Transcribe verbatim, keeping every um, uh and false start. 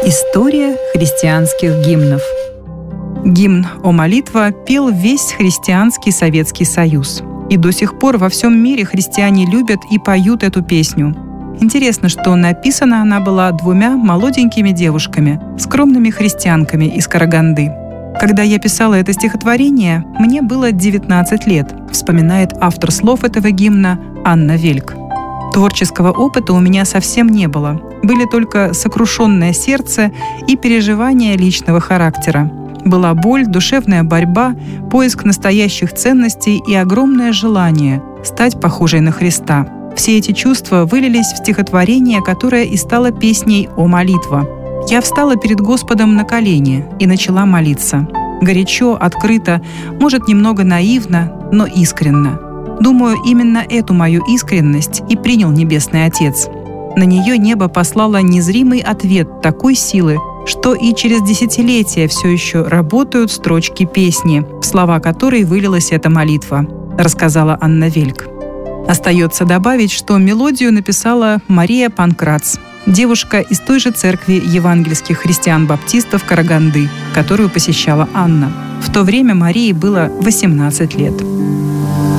История христианских гимнов. Гимн «О молитва» пел весь христианский Советский Союз. И до сих пор во всем мире христиане любят и поют эту песню. Интересно, что написана она была двумя молоденькими девушками, скромными христианками из Караганды. Когда я писала это стихотворение, мне было девятнадцать лет, вспоминает автор слов этого гимна Анна Вельк. Творческого опыта у меня совсем не было. Были только сокрушенное сердце и переживания личного характера. Была боль, душевная борьба, поиск настоящих ценностей и огромное желание стать похожей на Христа. Все эти чувства вылились в стихотворение, которое и стало песней «О молитва». Я встала перед Господом на колени и начала молиться. Горячо, открыто, может, немного наивно, но искренно. Думаю, именно эту мою искренность и принял Небесный Отец. На нее небо послало незримый ответ такой силы, что и через десятилетия все еще работают строчки песни, в слова которой вылилась эта молитва, рассказала Анна Вельк. Остается добавить, что мелодию написала Мария Панкрац, девушка из той же церкви евангельских христиан-баптистов Караганды, которую посещала Анна. В то время Марии было восемнадцать лет.